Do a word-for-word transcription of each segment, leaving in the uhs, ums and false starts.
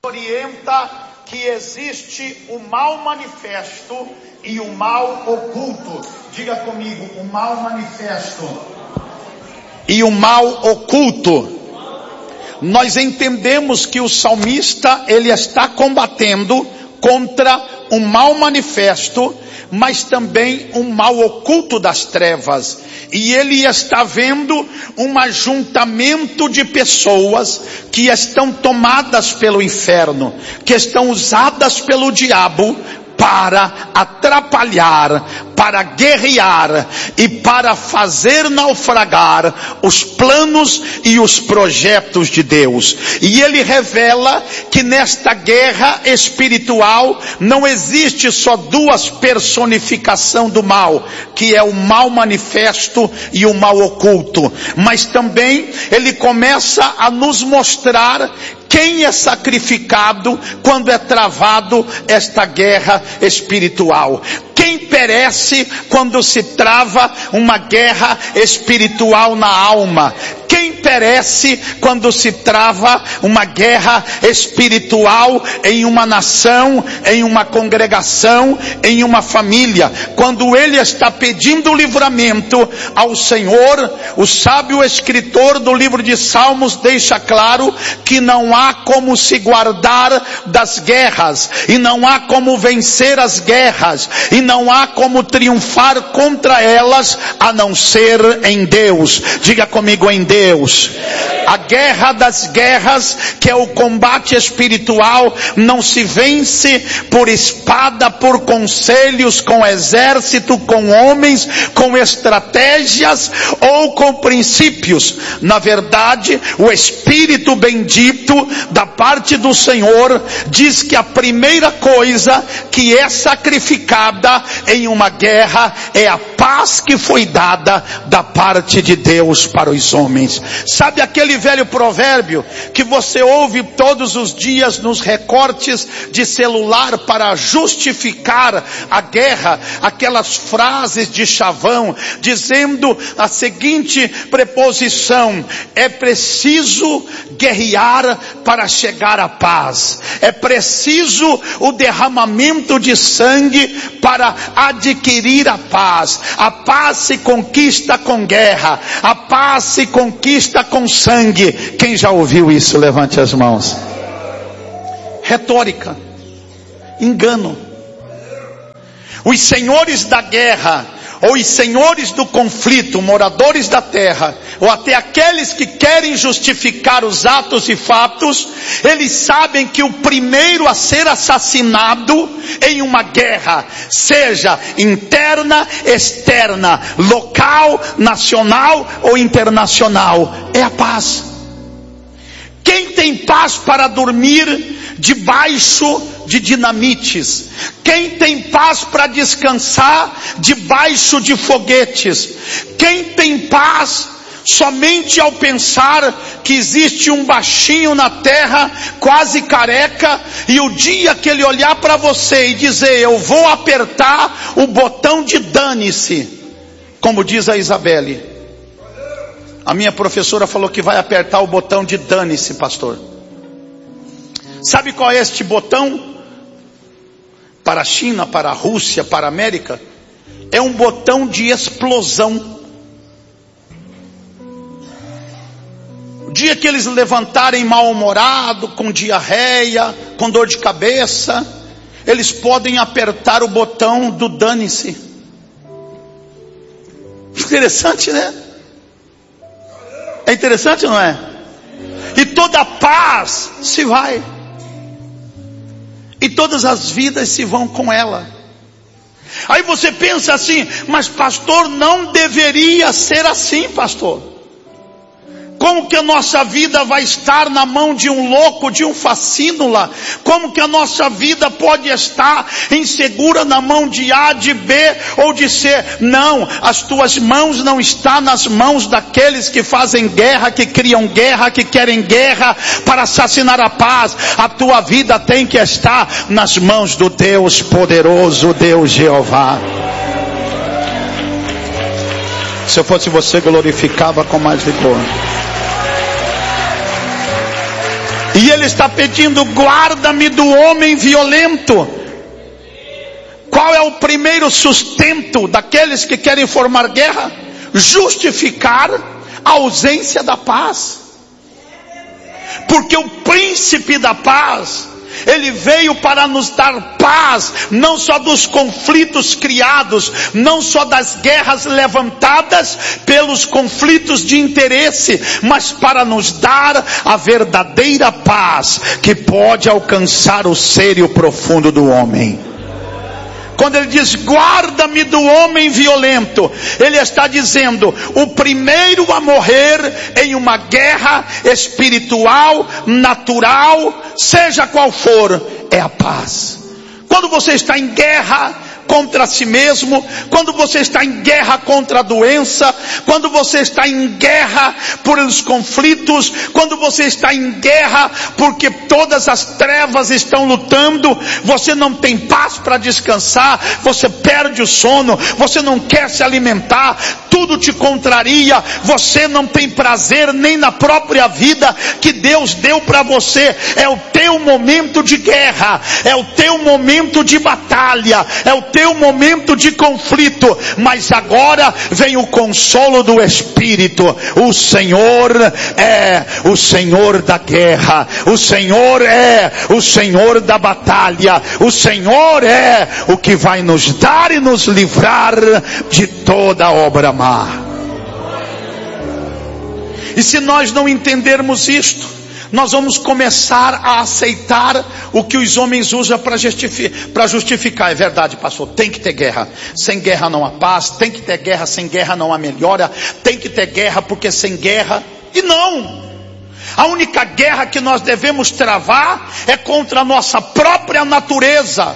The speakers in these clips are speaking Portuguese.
orienta que existe o mal manifesto e o mal oculto. Diga comigo, o mal manifesto e o mal oculto. Nós entendemos que o salmista, ele está combatendo contra um mal manifesto, mas também um mal oculto das trevas. E ele está vendo um ajuntamento de pessoas que estão tomadas pelo inferno, que estão usadas pelo diabo para atrapalhar, para guerrear e para fazer naufragar os planos e os projetos de Deus. E ele revela que nesta guerra espiritual não existe só duas personificações do mal, que é o mal manifesto e o mal oculto, mas também ele começa a nos mostrar quem é sacrificado quando é travado esta guerra espiritual. Quem perece quando se trava uma guerra espiritual na alma? Quem perece quando se trava uma guerra espiritual em uma nação, em uma congregação, em uma família? Quando ele está pedindo livramento ao Senhor, o sábio escritor do livro de Salmos deixa claro que não há como se guardar das guerras, e não há como vencer as guerras, e não há como triunfar contra elas, a não ser em Deus. Diga comigo, em Deus. Deus. A guerra das guerras, que é o combate espiritual, não se vence por espada, por conselhos, com exército, com homens, com estratégias ou com princípios. Na verdade, o Espírito bendito da parte do Senhor diz que a primeira coisa que é sacrificada em uma guerra é a paz que foi dada da parte de Deus para os homens. Sabe aquele velho provérbio que você ouve todos os dias nos recortes de celular para justificar a guerra? Aquelas frases de chavão dizendo a seguinte preposição: é preciso guerrear para chegar à paz. É preciso o derramamento de sangue para adquirir a paz. A paz se conquista com guerra. A paz se conquista com sangue. Quem já ouviu isso? Levante as mãos. Retórica. Engano. Os senhores da guerra, ou os senhores do conflito, moradores da terra, ou até aqueles que querem justificar os atos e fatos, eles sabem que o primeiro a ser assassinado em uma guerra, seja interna, externa, local, nacional ou internacional, é a paz. Quem tem paz para dormir debaixo de dinamites? Quem tem paz para descansar debaixo de foguetes? Quem tem paz somente ao pensar que existe um baixinho na terra, quase careca, e o dia que ele olhar para você e dizer: eu vou apertar o botão de dane-se, como diz a Isabelle. A minha professora falou que vai apertar o botão de dane-se, pastor. Sabe qual é este botão? Para a China, para a Rússia, para a América, é um botão de explosão. O dia que eles levantarem mal-humorado, com diarreia, com dor de cabeça, eles podem apertar o botão do dane-se. Interessante, né? É interessante, não é? E toda a paz se vai. E todas as vidas se vão com ela. Aí você pensa assim: mas pastor, não deveria ser assim, pastor. Como que a nossa vida vai estar na mão de um louco, de um facínula? Como que a nossa vida pode estar insegura na mão de A, de B ou de C? Não, as tuas mãos não estão nas mãos daqueles que fazem guerra, que criam guerra, que querem guerra para assassinar a paz. A tua vida tem que estar nas mãos do Deus poderoso, Deus Jeová. Se eu fosse você, glorificava com mais vigor. E ele está pedindo: guarda-me do homem violento. Qual é o primeiro sustento daqueles que querem formar guerra? Justificar a ausência da paz. Porque o príncipe da paz, ele veio para nos dar paz, não só dos conflitos criados, não só das guerras levantadas pelos conflitos de interesse, mas para nos dar a verdadeira paz que pode alcançar o ser e o profundo do homem. Quando ele diz: guarda-me do homem violento, ele está dizendo: o primeiro a morrer em uma guerra espiritual, natural, seja qual for, é a paz. Quando você está em guerra contra si mesmo, quando você está em guerra contra a doença, quando você está em guerra por os conflitos, quando você está em guerra porque todas as trevas estão lutando, você não tem paz para descansar, você perde o sono, você não quer se alimentar, tudo te contraria, você não tem prazer nem na própria vida que Deus deu para você. É o teu momento de guerra, é o teu momento de batalha, é o teu momento de conflito, mas agora vem o consolo do Espírito. O Senhor é o Senhor da guerra, o Senhor é o Senhor da batalha, o Senhor é o que vai nos dar e nos livrar de toda obra má. E se nós não entendermos isto, nós vamos começar a aceitar o que os homens usam para justificar, para justificar. É verdade, pastor, tem que ter guerra. Sem guerra não há paz. Tem que ter guerra, sem guerra não há melhora. Tem que ter guerra porque sem guerra... E não! A única guerra que nós devemos travar é contra a nossa própria natureza.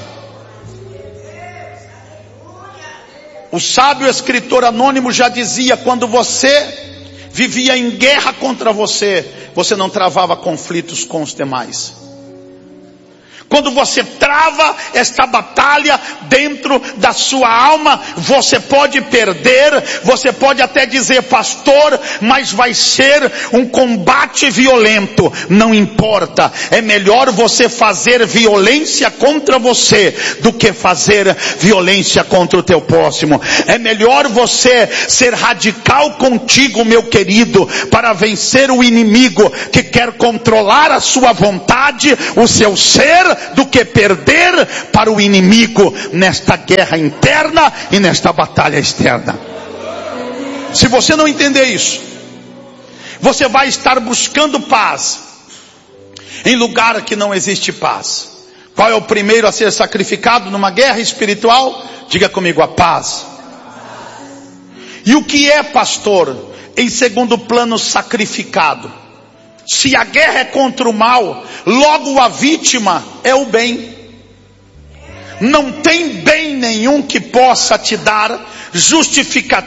O sábio escritor anônimo já dizia: quando você vivia em guerra contra você, você não travava conflitos com os demais. Quando você trava esta batalha dentro da sua alma, você pode perder, você pode até dizer: pastor, mas vai ser um combate violento. Não importa, é melhor você fazer violência contra você do que fazer violência contra o teu próximo. É melhor você ser radical contigo, meu querido, para vencer o inimigo que quer controlar a sua vontade, o seu ser, do que perder para o inimigo nesta guerra interna e nesta batalha externa. Se você não entender isso, você vai estar buscando paz em lugar que não existe paz. Qual é o primeiro a ser sacrificado numa guerra espiritual? Diga comigo: a paz. E o que é, pastor, em segundo plano, sacrificado? Se a guerra é contra o mal, logo a vítima é o bem. Não tem bem nenhum que possa te dar justificativa